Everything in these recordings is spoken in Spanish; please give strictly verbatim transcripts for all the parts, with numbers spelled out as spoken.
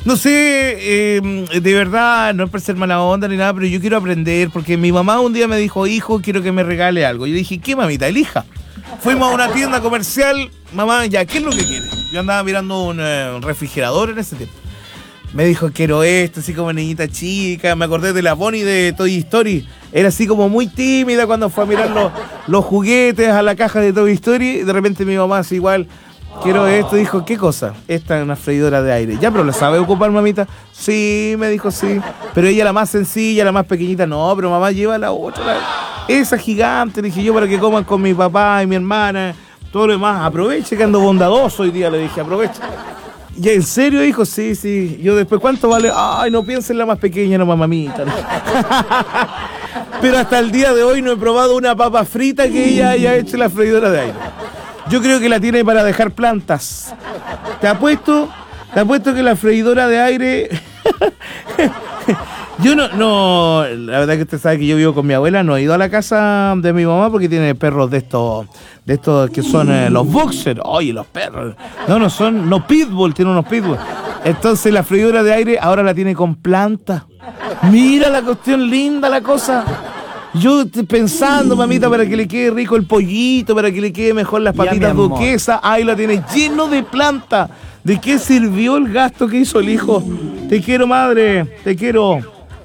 No sé, eh, de verdad, no es por ser mala onda ni nada, pero yo quiero aprender, porque mi mamá un día me dijo, hijo, quiero que me regale algo. Yo dije, ¿qué, mamita? Elija. Fuimos a una tienda comercial, mamá, ya, ¿qué es lo que quiere? Yo andaba mirando un, eh, un refrigerador en ese tiempo. Me dijo, quiero esto, así como niñita chica. Me acordé de la Bonnie de Toy Story. Era así como muy tímida cuando fue a mirar los, los juguetes a la caja de Toy Story. Y de repente mi mamá así igual, quiero esto. Dijo, ¿qué cosa? Esta es una freidora de aire. Ya, pero ¿la sabe ocupar, mamita? Sí, me dijo, sí. Pero ella la más sencilla, la más pequeñita. No, pero mamá lleva la otra. La... Esa gigante, le dije yo, para que coman con mi papá y mi hermana. Todo lo demás. Aproveche que ando bondadoso hoy día, le dije, aproveche. ¿Y en serio, dijo? Sí, sí. Yo después, ¿cuánto vale? Ay, no piensen en la más pequeña, no, mamamita. Pero hasta el día de hoy no he probado una papa frita que ella haya hecho en la freidora de aire. Yo creo que la tiene para dejar plantas. Te apuesto, te apuesto que la freidora de aire... Yo no, no, la verdad que usted sabe que yo vivo con mi abuela, no he ido a la casa de mi mamá porque tiene perros de estos, de estos que son eh, los boxers. Oye, los perros. No, no son, no pitbull, tiene unos pitbull. Entonces la freidora de aire ahora la tiene con planta. Mira la cuestión linda, la cosa. Yo estoy pensando, mamita, para que le quede rico el pollito, para que le quede mejor las papitas duquesas. Ahí la tiene lleno de planta. ¿De qué sirvió el gasto que hizo el hijo? Te quiero, madre, te quiero.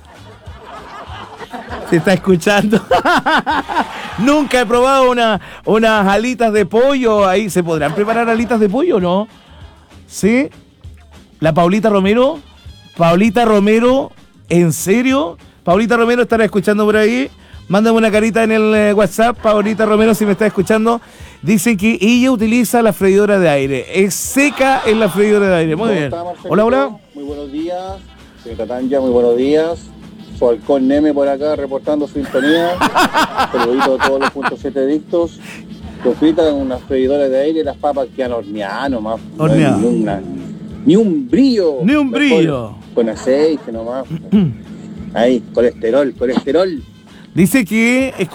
Se está escuchando. Nunca he probado una, unas alitas de pollo. Ahí, ¿se podrán preparar alitas de pollo o no? ¿Sí? La Paulita Romero. Paulita Romero, ¿en serio? Paulita Romero estará escuchando por ahí. Mándame una carita en el eh, WhatsApp, Paulita Romero, si me está escuchando. Dicen que ella utiliza la freidora de aire. Es seca en la freidora de aire. Muy bien. Hola, hola. Muy buenos días. Señorita Tanja, muy buenos días. Su halcón Neme por acá reportando sintonía. Saludito a todos los puntos siete dictos. Lo fritan en una freidora de aire y las papas quedan horneadas nomás. Horneadas. No hay ni, una, ni un brillo. Ni un brillo. Con, con aceite nomás. Ahí, colesterol, colesterol. Dice que es